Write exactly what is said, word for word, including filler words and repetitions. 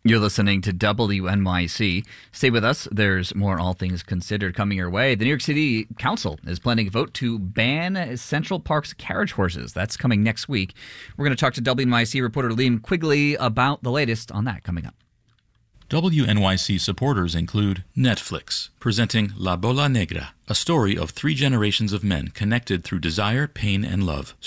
You're listening to W N Y C. Stay with us. There's more All Things Considered coming your way. The New York City Council is planning a vote to ban Central Park's carriage horses. That's coming next week. We're going to talk to W N Y C reporter Liam Quigley about the latest on that coming up. W N Y C supporters include Netflix, presenting La Bola Negra, a story of three generations of men connected through desire, pain, and love.